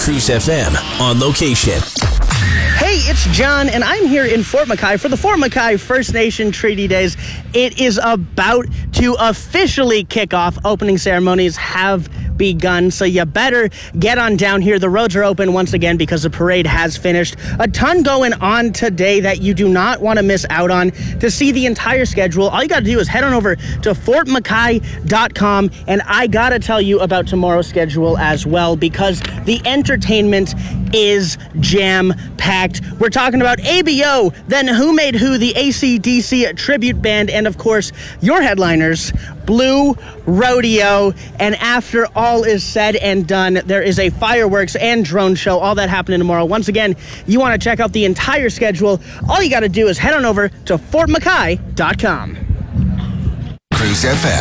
Cruise FM on location. Hey, it's John, and I'm here in Fort McKay for the Fort McKay First Nation Treaty Days. It is about to officially kick off. Opening ceremonies have begun, so you better get on down here. The roads are open once again because the parade has finished. A ton going on today that you do not want to miss out on. To see the entire schedule, all you got to do is head on over to fortmckay.com, and I got to tell you about tomorrow's schedule as well, because the entertainment is jam-packed. We're talking about ABO, then Who Made Who, the AC/DC tribute band, and of course, your headliners, Blue Rodeo. And after all is said and done, there is a fireworks and drone show, all that happening tomorrow. Once again, you want to check out the entire schedule, all you got to do is head on over to fortmckay.com. Cruise FM.